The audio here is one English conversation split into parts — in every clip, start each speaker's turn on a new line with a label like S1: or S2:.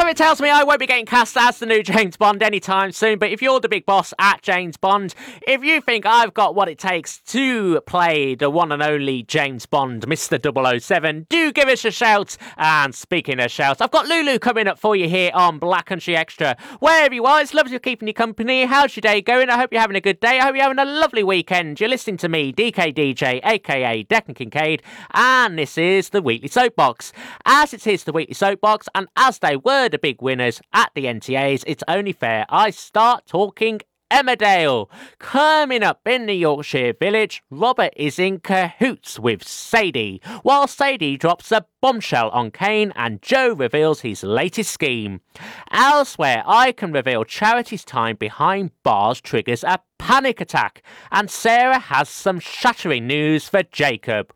S1: Something tells me I won't be getting cast as the new James Bond anytime soon, but if you're the big boss at James Bond, if you think I've got what it takes to play the one and only James Bond, Mr. 007, do give us a shout. And speaking of shouts, I've got Lulu coming up for you here on Black Country Extra. Wherever you are, it's lovely to keeping you company. How's your day going? I hope you're having a good day. I hope you're having a lovely weekend. You're listening to me, DKDJ, aka Declan Kincaid, and this is the Weekly Soapbox. As it is the Weekly Soapbox, and as they were the big winners at the NTAs, it's only fair I start talking Emmerdale. Coming up in the Yorkshire village, Robert is in cahoots with Sadie, while Sadie drops a bombshell on Kane and Joe reveals his latest scheme. Elsewhere, I can reveal Charity's time behind bars triggers a panic attack, and Sarah has some shattering news for Jacob.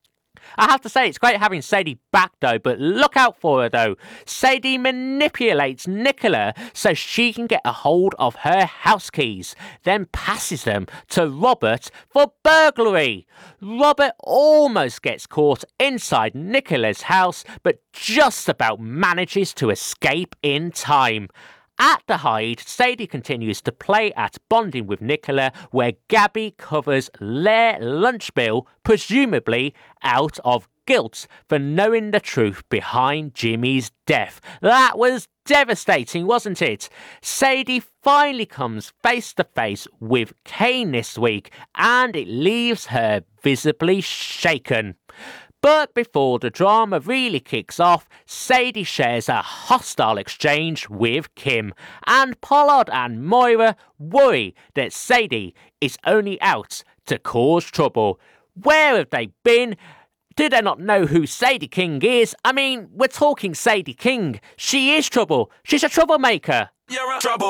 S1: I have to say, it's great having Sadie back though, but look out for her though. Sadie manipulates Nicola so she can get a hold of her house keys, then passes them to Robert for burglary. Robert almost gets caught inside Nicola's house, but just about manages to escape in time. At the Hyde, Sadie continues to play at Bonding with Nicola, where Gabby covers their lunch bill, presumably out of guilt for knowing the truth behind Jimmy's death. That was devastating, wasn't it? Sadie finally comes face to face with Kane this week, and it leaves her visibly shaken. But before the drama really kicks off, Sadie shares a hostile exchange with Kim, and Pollard and Moira worry that Sadie is only out to cause trouble. Where have they been? Do they not know who Sadie King is? I mean, we're talking Sadie King. She is trouble. She's a troublemaker.
S2: You're a trouble.